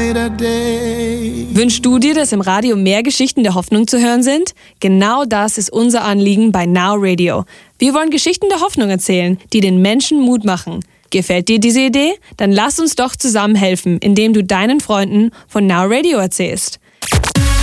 brighter day. Wünschst du dir, dass im Radio mehr Geschichten der Hoffnung zu hören sind? Genau das ist unser Anliegen bei Now Radio. Wir wollen Geschichten der Hoffnung erzählen, die den Menschen Mut machen. Gefällt dir diese Idee? Dann lass uns doch zusammen helfen, indem du deinen Freunden von Now Radio erzählst.